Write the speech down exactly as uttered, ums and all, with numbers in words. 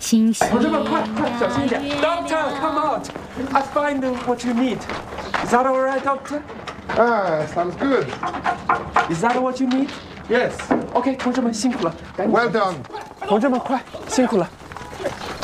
清晰。 同志们，快快小心一点 ！Doctor, come out! I find what you need. Is that all right, Doctor? Ah, sounds good. Is that what you need? Yes. OK， 同志们辛苦了，赶紧。 Well done. 同志们快辛苦了。